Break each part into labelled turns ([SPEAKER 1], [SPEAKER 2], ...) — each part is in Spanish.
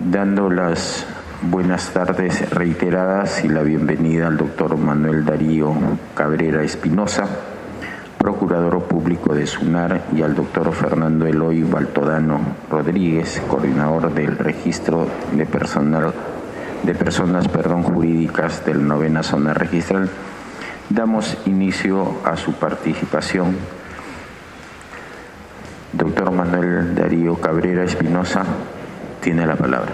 [SPEAKER 1] dando las buenas tardes reiteradas y la bienvenida al doctor Manuel Darío Cabrera Espinosa, Procurador Público de SUNAR, y al doctor Fernando Eloy Baltodano Rodríguez, coordinador del Registro de Personas Jurídicas del 9ª Zona Registral. Damos inicio a su participación. Doctor Manuel Darío Cabrera Espinosa, tiene la palabra.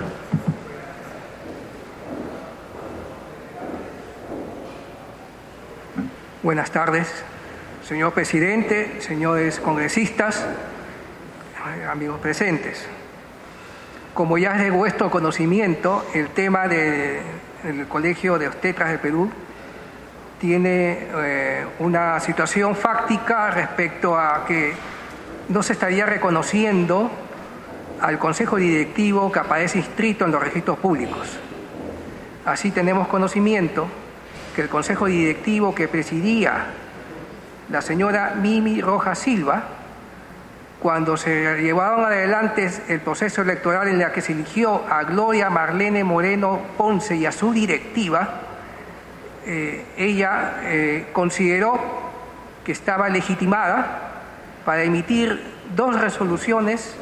[SPEAKER 2] Buenas tardes, señor presidente, señores congresistas, amigos presentes. Como ya es de vuestro conocimiento, el tema del Colegio de Obstetras del Perú tiene una situación fáctica respecto a que no se estaría reconociendo al Consejo Directivo que aparece inscrito en los registros públicos. Así tenemos conocimiento que el Consejo Directivo que presidía la señora Mimi Rojas Silva, cuando se llevaron adelante el proceso electoral en el que se eligió a Gloria Marlene Moreno Ponce y a su directiva, ella consideró que estaba legitimada para emitir dos resoluciones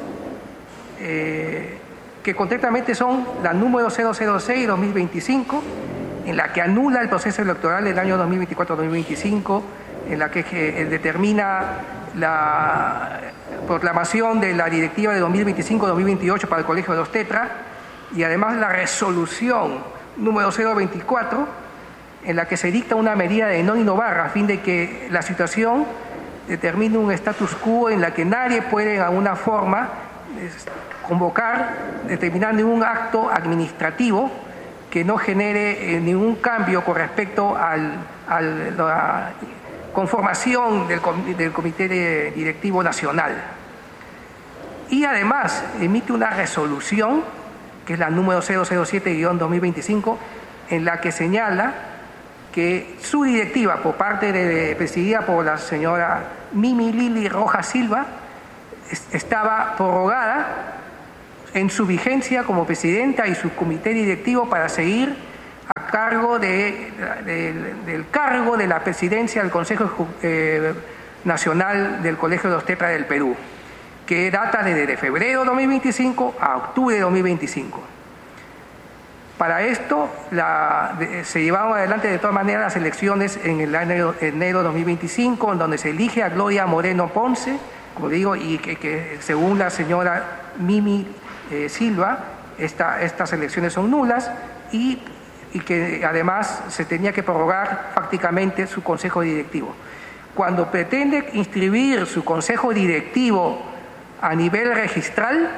[SPEAKER 2] que concretamente son la número 006-2025, en la que anula el proceso electoral del año 2024-2025, en la que determina la proclamación de la directiva de 2025-2028 para el Colegio de Obstetras, y además la resolución número 024, en la que se dicta una medida de no innovar a fin de que la situación determine un status quo en la que nadie puede de alguna forma convocar, determinar ningún acto administrativo que no genere ningún cambio con respecto a la conformación del Comité Directivo Nacional. Y además emite una resolución, que es la número 007-2025, en la que señala que su directiva, presidida por la señora Mimi Lili Rojas Silva, estaba prorrogada en su vigencia como presidenta y su comité directivo para seguir a cargo del cargo de la presidencia del Consejo Nacional del Colegio de Obstetras del Perú, que data desde febrero de 2025 a octubre de 2025. Para esto se llevaron adelante de todas maneras las elecciones en el año enero de 2025, en donde se elige a Gloria Moreno Ponce, como digo, y que según la señora Mimi Silva, estas elecciones son nulas y que además se tenía que prorrogar fácticamente su consejo directivo. Cuando pretende inscribir su consejo directivo a nivel registral,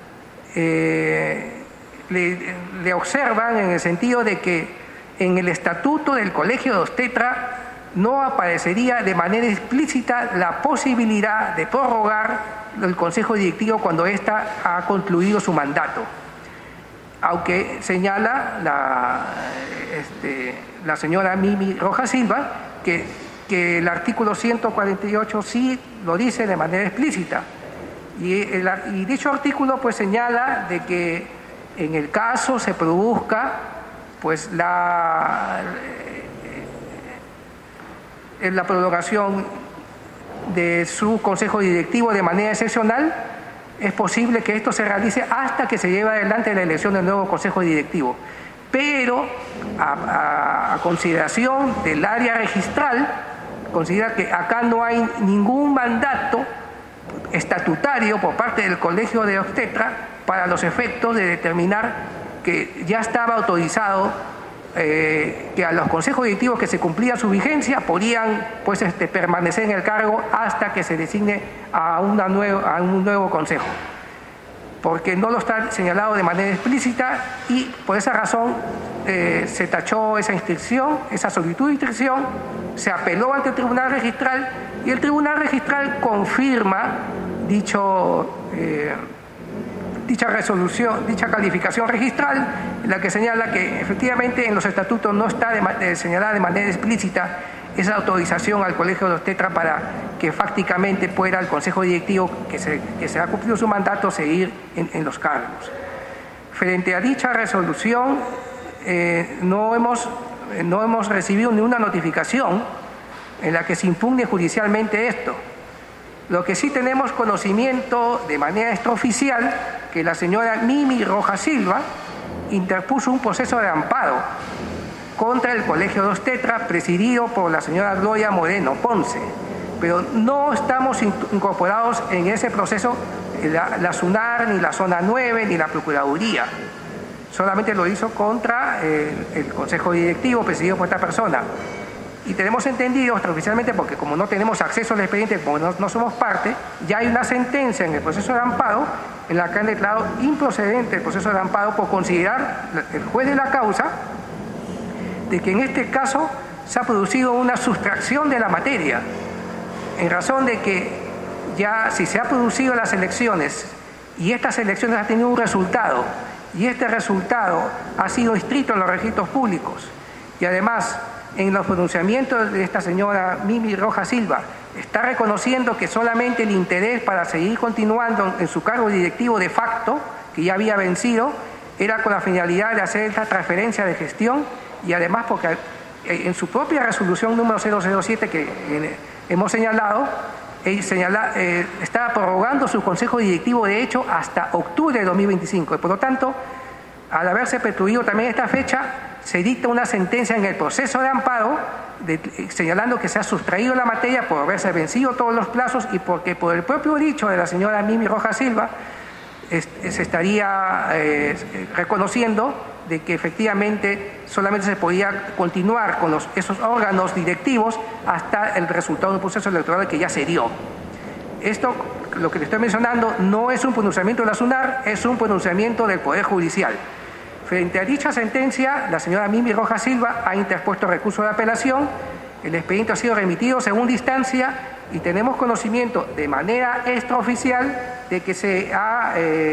[SPEAKER 2] le observan en el sentido de que en el estatuto del Colegio de Obstetras no aparecería de manera explícita la posibilidad de prorrogar el Consejo Directivo cuando ésta ha concluido su mandato, aunque señala la señora Mimi Rojas Silva que el artículo 148 sí lo dice de manera explícita, y dicho artículo pues señala de que en el caso se produzca pues la prorrogación de su consejo directivo de manera excepcional, es posible que esto se realice hasta que se lleve adelante la elección del nuevo consejo directivo. Pero a consideración del área registral, considera que acá no hay ningún mandato estatutario por parte del Colegio de Obstetras para los efectos de determinar que ya estaba autorizado que a los consejos directivos que se cumplía su vigencia podían pues, permanecer en el cargo hasta que se designe a un nuevo consejo, porque no lo está señalado de manera explícita, y por esa razón se tachó esa inscripción, esa solicitud de inscripción, se apeló ante el Tribunal Registral y el Tribunal Registral confirma dicha resolución, dicha calificación registral, en la que señala que efectivamente en los estatutos no está señalada de manera explícita esa autorización al Colegio de Obstetras para que fácticamente pueda el Consejo Directivo que se ha cumplido su mandato seguir en los cargos. Frente a dicha resolución, no hemos recibido ni una notificación en la que se impugne judicialmente esto. Lo que sí tenemos conocimiento de manera extraoficial, que la señora Mimi Rojas Silva interpuso un proceso de amparo contra el Colegio Dos Tetra, presidido por la señora Gloria Moreno Ponce, pero no estamos incorporados en ese proceso la SUNAR, ni la Zona 9, ni la Procuraduría. Solamente lo hizo contra el Consejo Directivo presidido por esta persona. Y tenemos entendido extraoficialmente, porque como no tenemos acceso al expediente, como no somos parte, ya hay una sentencia en el proceso de amparo en la que han declarado improcedente el proceso de amparo por considerar el juez de la causa de que en este caso se ha producido una sustracción de la materia, en razón de que ya si se ha producido las elecciones y estas elecciones han tenido un resultado y este resultado ha sido inscrito en los registros públicos y además en los pronunciamientos de esta señora Mimi Rojas Silva está reconociendo que solamente el interés para seguir continuando en su cargo directivo de facto, que ya había vencido, era con la finalidad de hacer esta transferencia de gestión y además porque en su propia resolución número 007 que hemos señalado, estaba prorrogando su consejo directivo de hecho hasta octubre de 2025 y por lo tanto, al haberse perturbido también esta fecha, se dicta una sentencia en el proceso de amparo señalando que se ha sustraído la materia por haberse vencido todos los plazos y porque por el propio dicho de la señora Mimi Rojas Silva se estaría reconociendo de que efectivamente solamente se podía continuar con esos órganos directivos hasta el resultado del proceso electoral que ya se dio. Esto, lo que le estoy mencionando, no es un pronunciamiento de la SUNAR, es un pronunciamiento del Poder Judicial. Frente a dicha sentencia, la señora Mimi Rojas Silva ha interpuesto recurso de apelación, el expediente ha sido remitido segunda instancia y tenemos conocimiento de manera extraoficial de que se ha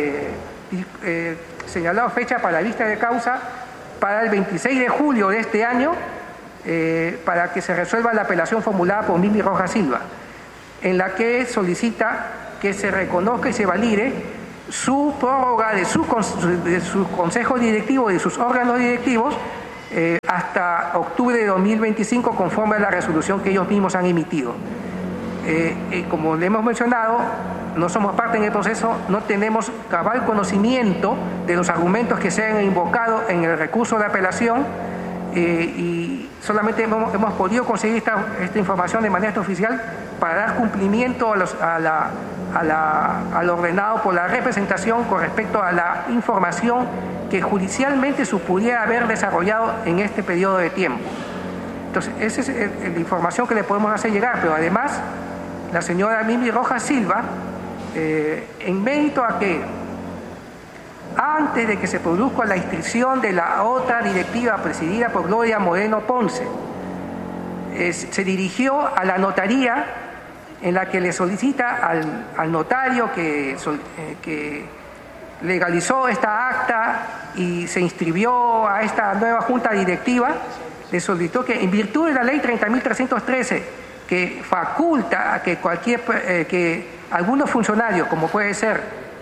[SPEAKER 2] señalado fecha para la vista de causa para el 26 de julio de este año para que se resuelva la apelación formulada por Mimi Rojas Silva, en la que solicita que se reconozca y se valide su prórroga de su consejo directivo y de sus órganos directivos hasta octubre de 2025 conforme a la resolución que ellos mismos han emitido. Como le hemos mencionado, no somos parte en el proceso, no tenemos cabal conocimiento de los argumentos que se han invocado en el recurso de apelación y solamente hemos podido conseguir esta información de manera extraoficial para dar cumplimiento a lo ordenado por la representación con respecto a la información que judicialmente se pudiera haber desarrollado en este periodo de tiempo. Entonces, esa es la información que le podemos hacer llegar, pero además la señora Mimi Rojas Silva, en mérito a que antes de que se produzca la inscripción de la otra directiva presidida por Gloria Moreno Ponce, se dirigió a la notaría en la que le solicita al notario que legalizó esta acta y se inscribió a esta nueva junta directiva, le solicitó que en virtud de la ley 30.313 que faculta a que que algunos funcionarios, como puede ser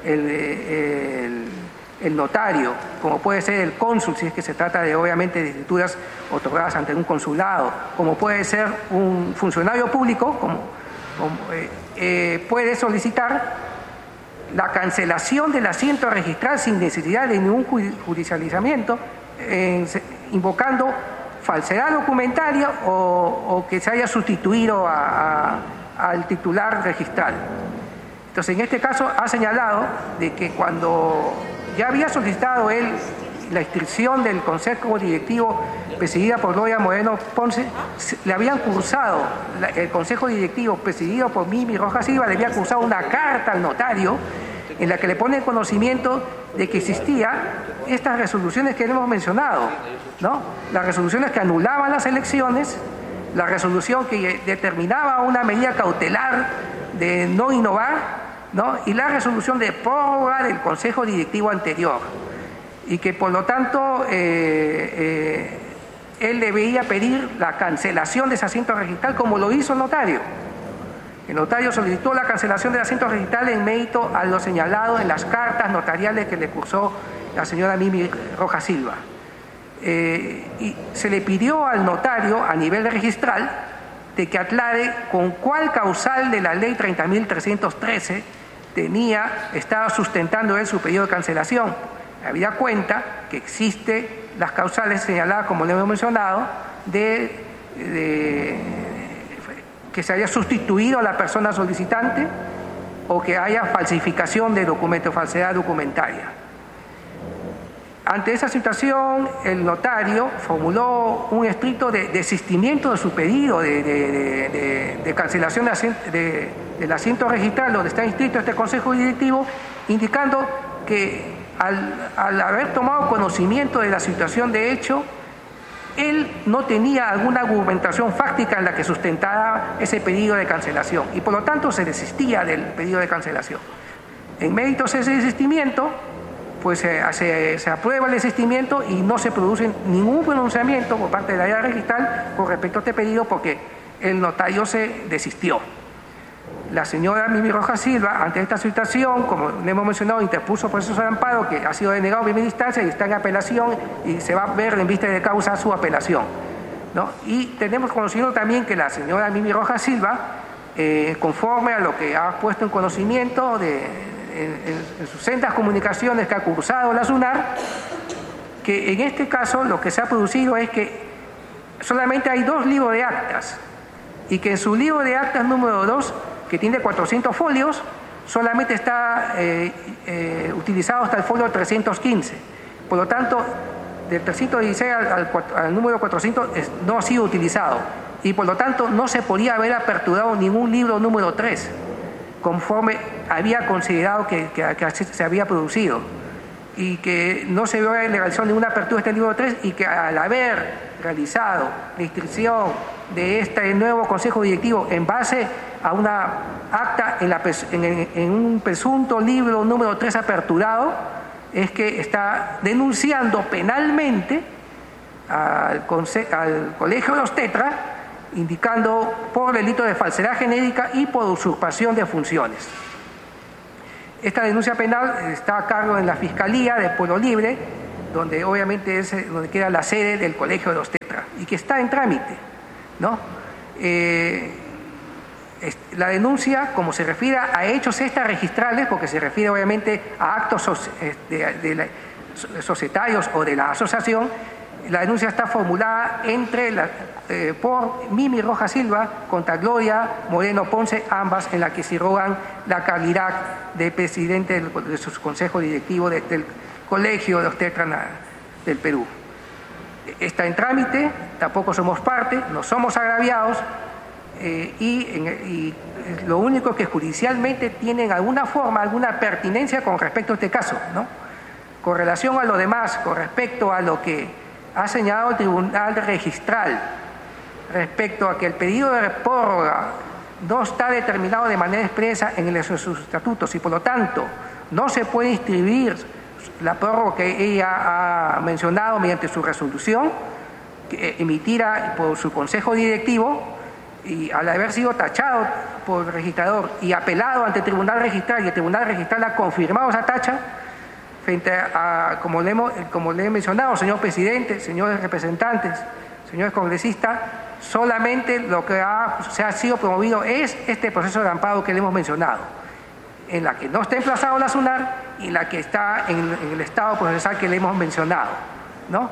[SPEAKER 2] el notario, como puede ser el cónsul, si es que se trata de obviamente de escrituras otorgadas ante un consulado, como puede ser un funcionario público, puede solicitar la cancelación del asiento registral sin necesidad de ningún judicializamiento, invocando falsedad documentaria o que se haya sustituido al titular registral. Entonces, en este caso ha señalado de que cuando ya había solicitado él la inscripción del Consejo Directivo presidida por Gloria Moreno Ponce, le habían cursado, el Consejo Directivo presidido por Mimi Rojas Silva le había cursado una carta al notario en la que le pone conocimiento de que existían estas resoluciones que hemos mencionado, ¿no? Las resoluciones que anulaban las elecciones, la resolución que determinaba una medida cautelar de no innovar, ¿no? Y la resolución de prórroga del Consejo Directivo anterior. Y que por lo tanto él debía pedir la cancelación de ese asiento registral como lo hizo el notario. El notario solicitó la cancelación del asiento registral en mérito a lo señalado en las cartas notariales que le cursó la señora Mimi Rojas Silva. Y se le pidió al notario a nivel registral de que aclare con cuál causal de la ley 30.313 estaba sustentando él su pedido de cancelación. Habida cuenta que existe las causales señaladas, como le hemos mencionado, que se haya sustituido a la persona solicitante o que haya falsificación de documentos, falsedad documentaria. Ante esa situación, el notario formuló un estricto desistimiento de su pedido de cancelación del asiento registral donde está inscrito este Consejo Directivo, indicando que al haber tomado conocimiento de la situación de hecho, él no tenía alguna argumentación fáctica en la que sustentara ese pedido de cancelación y por lo tanto se desistía del pedido de cancelación. En mérito de ese desistimiento, pues se aprueba el desistimiento y no se produce ningún pronunciamiento por parte de la área registral con respecto a este pedido porque el notario se desistió. La señora Mimi Rojas Silva, ante esta situación, como le hemos mencionado, interpuso proceso de amparo que ha sido denegado en primera instancia y está en apelación y se va a ver en vista de causa su apelación, ¿no? Y tenemos conocido también que la señora Mimi Rojas Silva, conforme a lo que ha puesto en conocimiento en sus sendas comunicaciones que ha cursado la SUNAR, que en este caso lo que se ha producido es que solamente hay 2 libros de actas y que en su libro de actas número 2, que tiene 400 folios, solamente está utilizado hasta el folio 315. Por lo tanto, del 316 al número 400 no ha sido utilizado y por lo tanto no se podía haber aperturado ningún libro número 3, conforme había considerado que se había producido y que no se había legalizado ninguna apertura de este libro 3 y que al haber realizado la inscripción de este nuevo Consejo Directivo en base a una acta en un presunto libro número 3 aperturado, es que está denunciando penalmente al Colegio de Obstetra, indicando por delito de falsedad genérica y por usurpación de funciones. Esta denuncia penal está a cargo en la Fiscalía de Pueblo Libre, donde obviamente es donde queda la sede del Colegio de Obstetra y que está en trámite, ¿no? La denuncia, como se refiere a hechos extrarregistrales, porque se refiere obviamente a actos societarios o de la asociación, la denuncia está formulada por Mimi Rojas Silva contra Gloria Moreno Ponce, ambas en la que se rogan la calidad de presidente de su consejo directivo del Colegio de Obstetra del Perú. Está en trámite, tampoco somos parte, no somos agraviados y lo único que judicialmente tienen alguna forma, alguna pertinencia con respecto a este caso, ¿no? Con relación a lo demás, con respecto a lo que ha señalado el Tribunal Registral, respecto a que el pedido de prórroga no está determinado de manera expresa en sus estatutos y por lo tanto no se puede inscribir la prórroga que ella ha mencionado mediante su resolución emitida por su consejo directivo, y al haber sido tachado por el registrador y apelado ante el Tribunal Registral y el Tribunal Registral ha confirmado esa tacha, frente a, como le he mencionado, señor presidente, señores representantes, señores congresistas, solamente lo que se ha sido promovido es este proceso de amparo que le hemos mencionado, en la que no está emplazado la SUNAR y la que está en el estado procesal que le hemos mencionado, ¿no?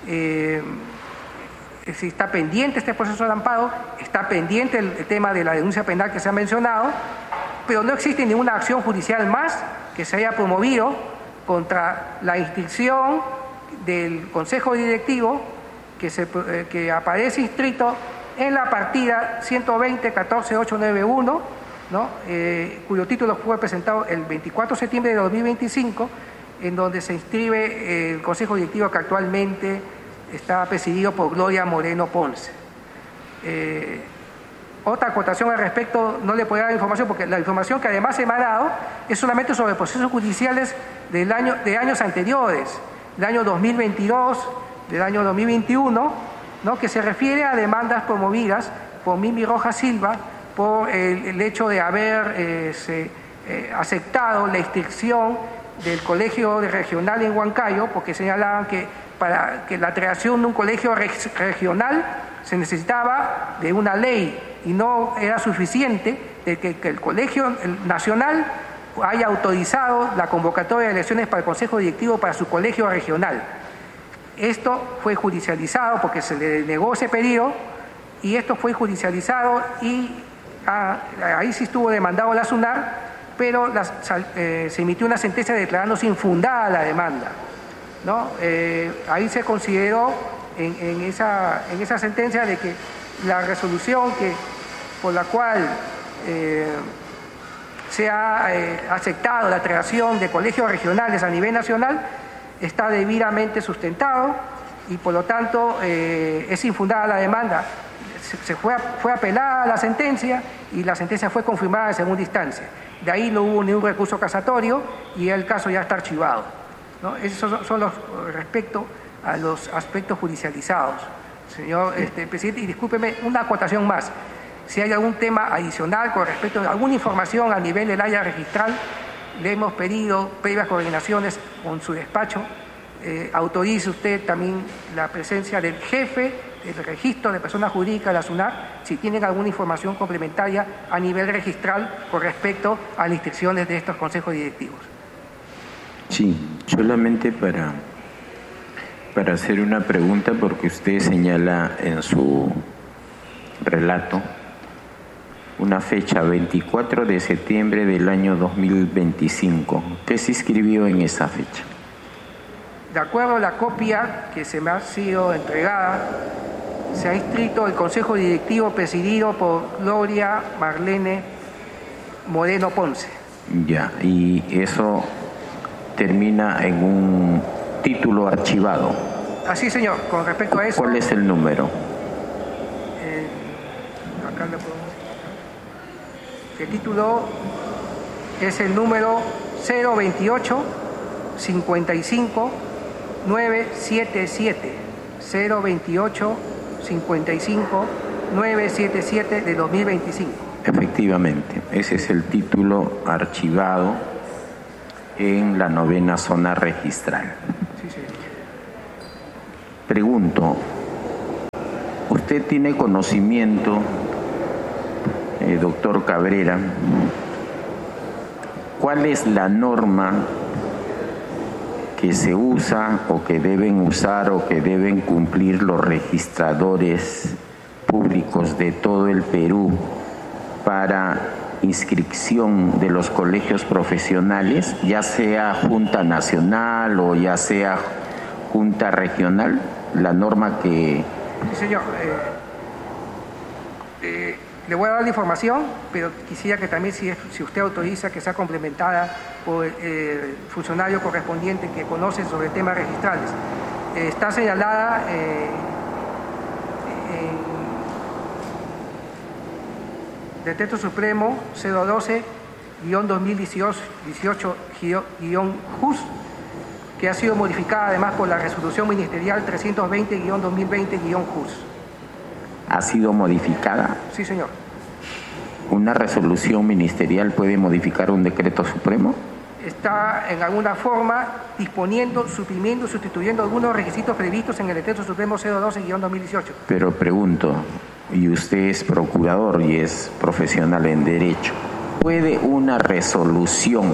[SPEAKER 2] Si está pendiente este proceso de amparo, está pendiente el tema de la denuncia penal que se ha mencionado, pero no existe ninguna acción judicial más que se haya promovido contra la inscripción del Consejo Directivo que aparece inscrito en la partida 120-14891, ¿no? Cuyo título fue presentado el 24 de septiembre de 2025, en donde se inscribe el Consejo Directivo que actualmente está presidido por Gloria Moreno Ponce. Otra acotación al respecto, no le puedo dar información porque la información que además se me ha dado es solamente sobre procesos judiciales de años anteriores, del año 2022, del año 2021, ¿no? Que se refiere a demandas promovidas por Mimi Rojas Silva por el hecho de haber aceptado la inscripción del colegio regional en Huancayo, porque señalaban que para que la creación de un colegio regional se necesitaba de una ley y no era suficiente de que el colegio nacional haya autorizado la convocatoria de elecciones para el consejo directivo para su colegio regional. Esto fue judicializado porque se le negó ese pedido y esto fue judicializado y ahí sí estuvo demandado la SUNAR, pero se emitió una sentencia declarándose infundada la demanda, ¿no? Ahí se consideró en esa sentencia de que la resolución por la cual se ha aceptado la creación de colegios regionales a nivel nacional está debidamente sustentado y por lo tanto es infundada la demanda. Fue apelada la sentencia y la sentencia fue confirmada en segunda instancia. De ahí no hubo ningún recurso casatorio y el caso ya está archivado, ¿no? Esos son los respecto a los aspectos judicializados. Señor presidente, y discúlpeme, una acotación más. Si hay algún tema adicional con respecto a alguna información a nivel del área registral, le hemos pedido previas coordinaciones con su despacho. Autorice usted también la presencia del jefe del registro de personas jurídicas de la SUNAR, si tienen alguna información complementaria a nivel registral con respecto a las inscripciones de estos consejos directivos.
[SPEAKER 1] Sí, solamente para hacer una pregunta, porque usted señala en su relato una fecha, 24 de septiembre del año 2025. ¿Qué se inscribió en esa fecha?
[SPEAKER 2] De acuerdo a la copia que se me ha sido entregada, se ha inscrito el Consejo Directivo presidido por Gloria Marlene Moreno Ponce.
[SPEAKER 1] Ya, y eso termina en un título archivado.
[SPEAKER 2] Así, señor, con respecto a eso...
[SPEAKER 1] ¿Cuál es el número?
[SPEAKER 2] Acá le podemos... El título es el número 028 55 977 028 55 977 de 2025.
[SPEAKER 1] Efectivamente, ese es el título archivado en la 9ª zona registral.
[SPEAKER 2] Sí, sí.
[SPEAKER 1] Pregunto, ¿usted tiene conocimiento, doctor Cabrera, cuál es la norma que se usa o que deben usar o que deben cumplir los registradores públicos de todo el Perú para inscripción de los colegios profesionales, ya sea Junta Nacional o ya sea Junta Regional? La norma que...
[SPEAKER 2] Sí, señor. Le voy a dar la información, pero quisiera que también, si usted autoriza, que sea complementada por el funcionario correspondiente que conoce sobre temas registrales. Está señalada en Decreto Supremo 012-2018-JUS, que ha sido modificada además por la Resolución Ministerial 320-2020-JUS.
[SPEAKER 1] ¿Ha sido modificada?
[SPEAKER 2] Sí, señor.
[SPEAKER 1] ¿Una resolución ministerial puede modificar un decreto supremo?
[SPEAKER 2] Está en alguna forma disponiendo, suprimiendo, sustituyendo algunos requisitos previstos en el Decreto Supremo 012-2018.
[SPEAKER 1] Pero pregunto, y usted es procurador y es profesional en derecho, ¿puede una resolución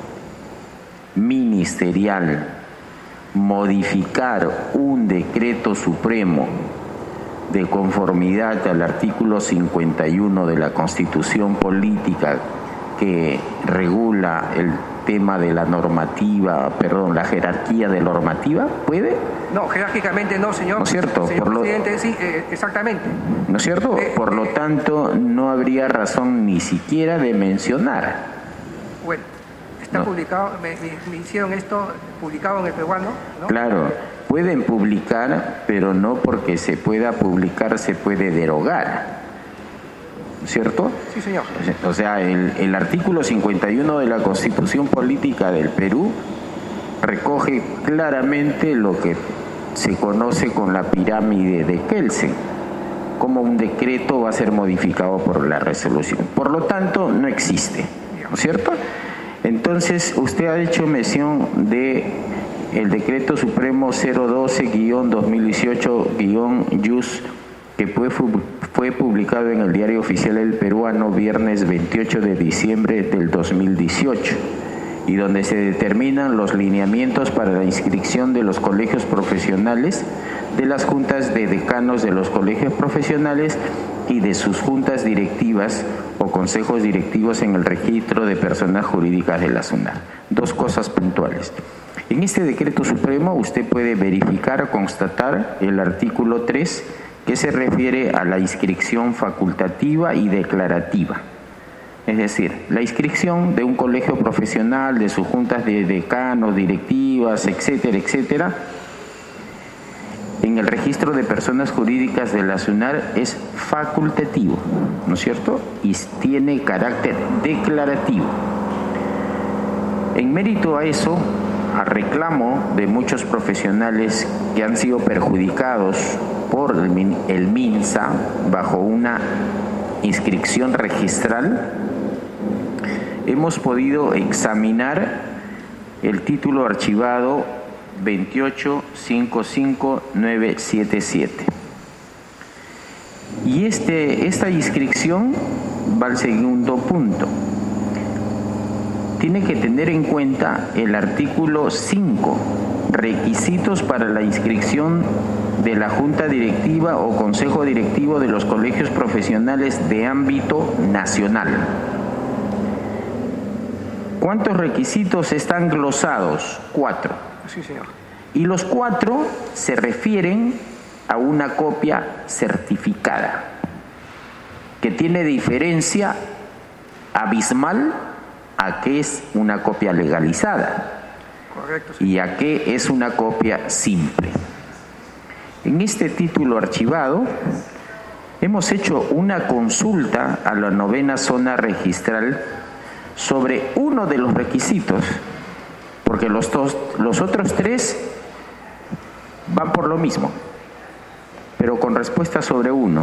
[SPEAKER 1] ministerial modificar un decreto supremo de conformidad al artículo 51 de la Constitución Política que regula el tema de la normativa, la jerarquía de normativa? ¿Puede?
[SPEAKER 2] No, jerárquicamente no, señor.
[SPEAKER 1] ¿No es cierto?
[SPEAKER 2] Señor presidente, sí, exactamente.
[SPEAKER 1] ¿No es cierto? Por lo tanto, no habría razón ni siquiera de mencionar.
[SPEAKER 2] Bueno, está publicado, me hicieron esto publicado en el peruano, ¿no?
[SPEAKER 1] Claro. Pueden publicar, pero no porque se pueda publicar se puede derogar, ¿cierto?
[SPEAKER 2] Sí, señor.
[SPEAKER 1] O sea, el artículo 51 de la Constitución Política del Perú recoge claramente lo que se conoce con la pirámide de Kelsen. cómo un decreto va a ser modificado por la resolución. Por lo tanto, no existe, ¿no es cierto? Entonces, usted ha hecho mención de el Decreto Supremo 012-2018-YUS, que fue publicado en el Diario Oficial del Peruano viernes 28 de diciembre del 2018, y donde se determinan los lineamientos para la inscripción de los colegios profesionales, de las juntas de decanos de los colegios profesionales y de sus juntas directivas o consejos directivos en el registro de personas jurídicas de la SUNAR. Dos cosas puntuales. En este decreto supremo usted puede verificar o constatar el artículo 3, que se refiere a la inscripción facultativa y declarativa. Es decir, la inscripción de un colegio profesional, de sus juntas de decanos, directivas, etcétera, etcétera, en el registro de personas jurídicas de la SUNAR es facultativo, ¿no es cierto? Y tiene carácter declarativo. En mérito a eso, a reclamo de muchos profesionales que han sido perjudicados por el MINSA bajo una inscripción registral, hemos podido examinar el título archivado 2855977. Y esta inscripción va al segundo punto. Tiene que tener en cuenta el artículo 5, requisitos para la inscripción de la Junta Directiva o Consejo Directivo de los colegios profesionales de ámbito nacional. ¿Cuántos requisitos están glosados? 4.
[SPEAKER 2] Sí, señor.
[SPEAKER 1] Y los 4 se refieren a una copia certificada, que tiene diferencia abismal a qué es una copia legalizada.
[SPEAKER 2] Correcto, sí.
[SPEAKER 1] Y a qué es una copia simple. En este título archivado hemos hecho una consulta a la 9ª zona registral sobre uno de los requisitos, porque los otros 3 van por lo mismo, pero con respuesta sobre uno.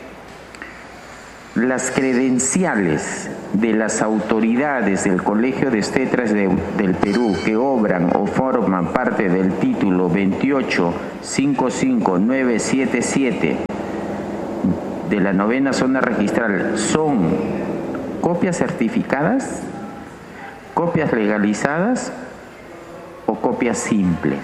[SPEAKER 1] Las credenciales de las autoridades del Colegio de Obstetras del Perú que obran o forman parte del título 2855977 de la 9ª zona registral son copias certificadas, copias legalizadas o copias simples.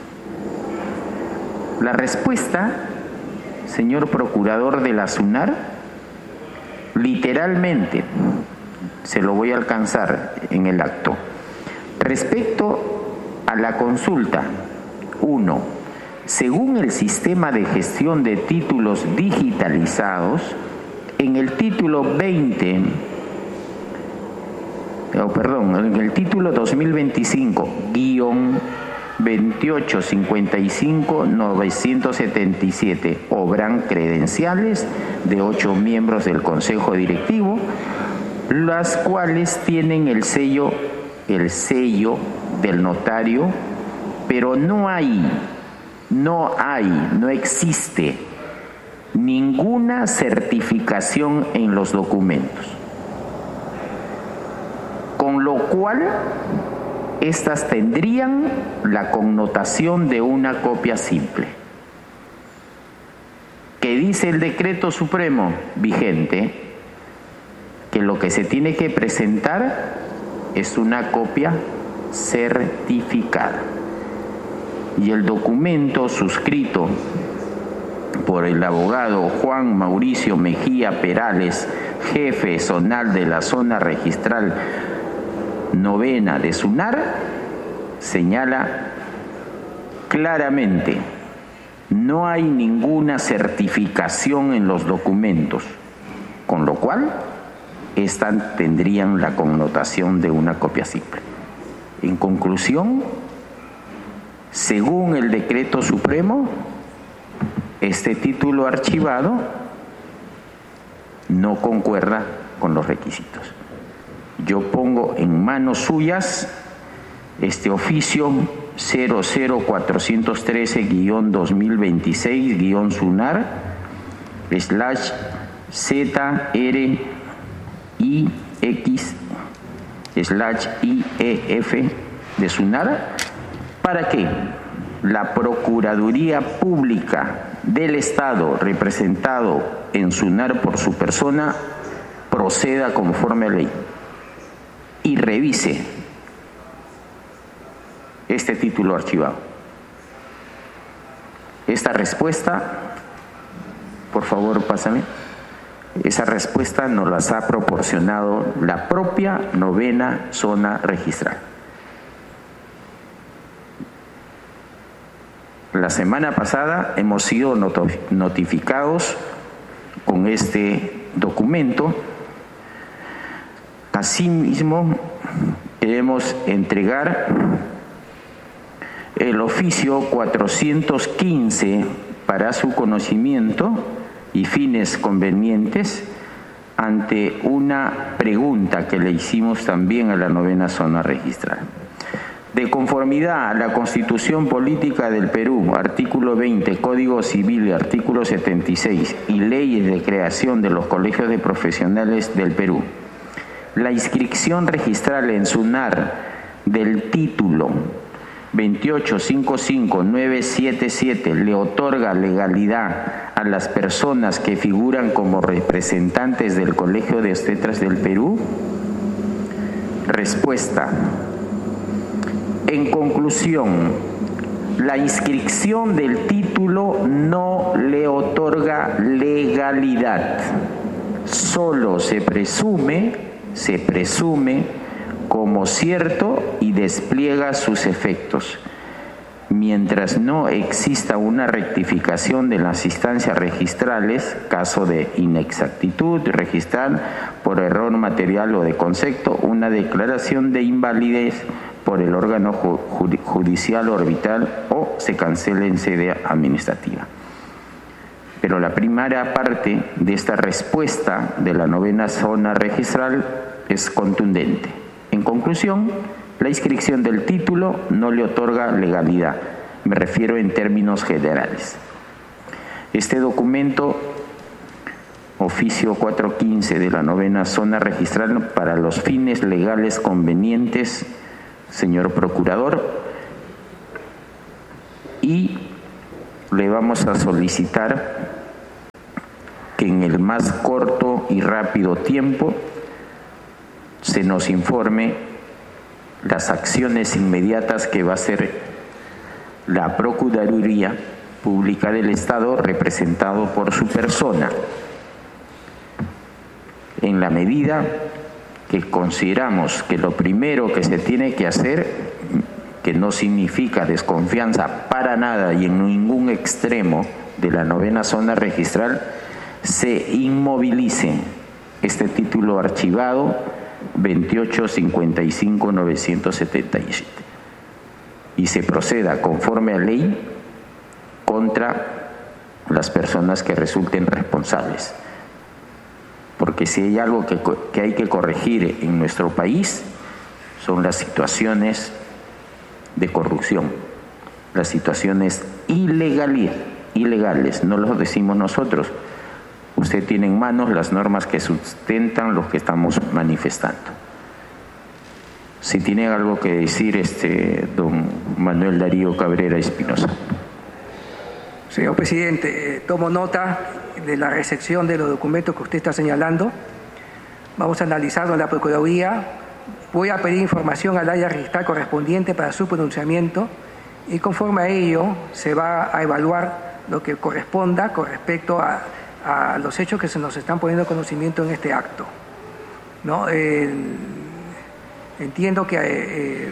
[SPEAKER 1] La respuesta, señor procurador de la SUNAR, literalmente, se lo voy a alcanzar en el acto. Respecto a la consulta, 1. Según el sistema de gestión de títulos digitalizados, en el título 2025-2855-977 obran credenciales de 8 miembros del Consejo Directivo, las cuales tienen el sello del notario, pero no existe ninguna certificación en los documentos, con lo cual estas tendrían la connotación de una copia simple. Que dice el decreto supremo vigente que lo que se tiene que presentar es una copia certificada. Y el documento suscrito por el abogado Juan Mauricio Mejía Perales, jefe zonal de la zona registral 9ª de SUNAR, señala claramente: no hay ninguna certificación en los documentos, con lo cual estas tendrían la connotación de una copia simple. En conclusión, según el decreto supremo, este título archivado no concuerda con los requisitos. Yo pongo en manos suyas este oficio 00413-2026-SUNAR, ZRIX/IEF de SUNAR, para que la Procuraduría Pública del Estado, representado en SUNAR por su persona, proceda conforme a ley y revise este título archivado. Esta respuesta, por favor, pásame. Esa respuesta nos las ha proporcionado la propia 9ª Zona Registral. La semana pasada hemos sido notificados con este documento. Asimismo, queremos entregar el oficio 415 para su conocimiento y fines convenientes ante una pregunta que le hicimos también a la 9ª Zona Registral. De conformidad a la Constitución Política del Perú, artículo 20, Código Civil, artículo 76 y leyes de creación de los colegios de profesionales del Perú, la inscripción registral en SUNAR del título 2855977 le otorga legalidad a las personas que figuran como representantes del Colegio de Obstetras del Perú. Respuesta. En conclusión, la inscripción del título no le otorga legalidad. Solo se presume como cierto y despliega sus efectos. Mientras no exista una rectificación de las instancias registrales, caso de inexactitud, registrar por error material o de concepto, una declaración de invalidez por el órgano judicial orbital o se cancele en sede administrativa. Pero la primera parte de esta respuesta de la 9ª Zona Registral es contundente. En conclusión, la inscripción del título no le otorga legalidad. Me refiero en términos generales. Este documento, oficio 415 de la 9ª Zona Registral, para los fines legales convenientes, señor Procurador, y le vamos a solicitar que en el más corto y rápido tiempo se nos informe las acciones inmediatas que va a hacer la Procuraduría Pública del Estado, representado por su persona, en la medida que consideramos que lo primero que se tiene que hacer, que no significa desconfianza para nada y en ningún extremo de la 9ª Zona Registral, se inmovilice este título archivado 2855-977 y se proceda conforme a ley contra las personas que resulten responsables. Porque si hay algo que hay que corregir en nuestro país, son las situaciones de corrupción, las situaciones ilegales, no lo decimos nosotros. Usted tiene en manos las normas que sustentan lo que estamos manifestando. Si tiene algo que decir, don Manuel Darío Cabrera Espinosa.
[SPEAKER 2] Señor presidente, tomo nota de la recepción de los documentos que usted está señalando. Vamos a analizarlo en la Procuraduría. Voy a pedir información al área registral correspondiente para su pronunciamiento y conforme a ello se va a evaluar lo que corresponda con respecto a los hechos que se nos están poniendo en conocimiento en este acto, ¿no? Entiendo que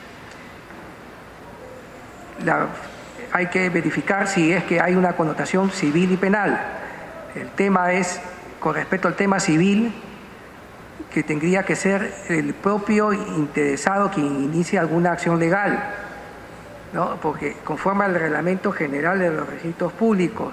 [SPEAKER 2] hay que verificar si es que hay una connotación civil y penal. El tema es, con respecto al tema civil, que tendría que ser el propio interesado quien inicie alguna acción legal, ¿no? Porque conforme al Reglamento General de los Registros Públicos,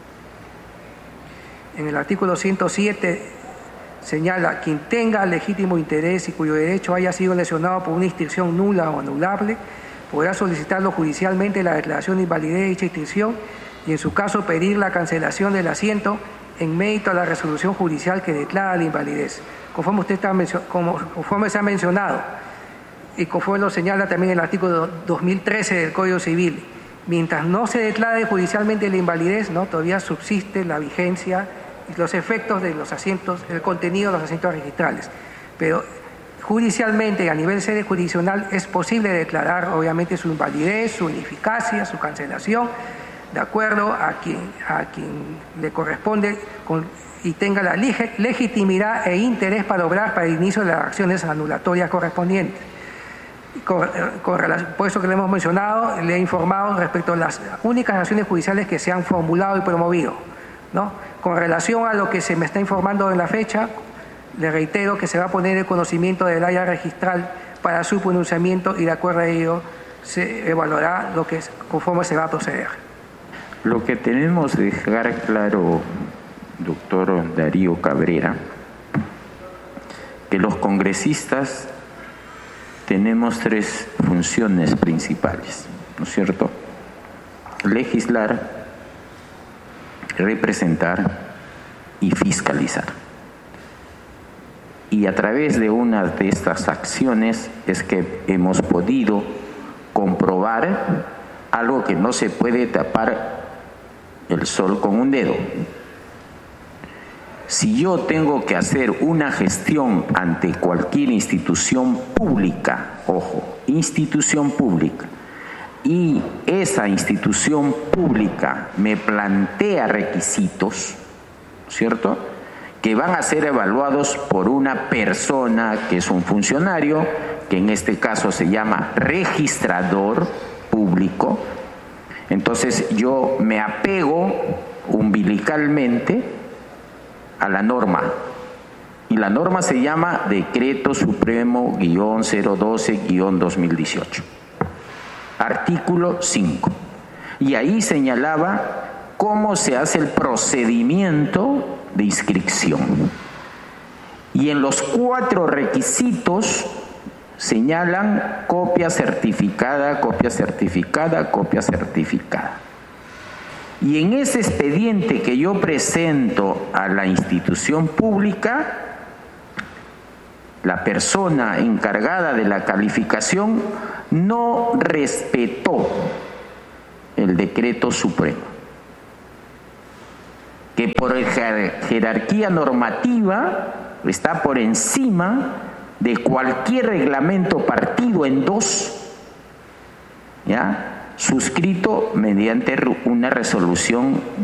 [SPEAKER 2] en el artículo 107 señala: quien tenga legítimo interés y cuyo derecho haya sido lesionado por una inscripción nula o anulable, podrá solicitarlo judicialmente la declaración de invalidez de dicha inscripción y en su caso pedir la cancelación del asiento en mérito a la resolución judicial que declara la invalidez, conforme se ha mencionado y conforme lo señala también el artículo 2013 del Código Civil. Mientras no se declare judicialmente la invalidez, ¿no?, todavía subsiste la vigencia y los efectos de los asientos, el contenido de los asientos registrales. Pero judicialmente, a nivel sede jurisdiccional, es posible declarar obviamente su invalidez, su ineficacia, su cancelación, de acuerdo a quien le corresponde y tenga la legitimidad e interés para obrar para el inicio de las acciones anulatorias correspondientes. Por eso que le hemos mencionado, le he informado respecto a las únicas acciones judiciales que se han formulado y promovido, ¿no? Con relación a lo que se me está informando en la fecha, le reitero que se va a poner el conocimiento del área registral para su pronunciamiento y de acuerdo a ello se evaluará lo que conforme se va a proceder.
[SPEAKER 1] Lo que tenemos que dejar claro, doctor Darío Cabrera, que los congresistas tenemos tres funciones principales, ¿no es cierto? Legislar, representar y fiscalizar. Y a través de una de estas acciones es que hemos podido comprobar algo que no se puede tapar el sol con un dedo. Si yo tengo que hacer una gestión ante cualquier institución pública, ojo, institución pública, y esa institución pública me plantea requisitos, ¿cierto?, que van a ser evaluados por una persona que es un funcionario, que en este caso se llama registrador público. Entonces yo me apego umbilicalmente a la norma, y la norma se llama Decreto Supremo-012-2018, artículo 5, y ahí señalaba cómo se hace el procedimiento de inscripción, y en los 4 requisitos señalan copia certificada, copia certificada, copia certificada. Y en ese expediente que yo presento a la institución pública, la persona encargada de la calificación no respetó el decreto supremo, que por jerarquía normativa está por encima de cualquier reglamento partido en 2, ¿ya?, suscrito mediante una resolución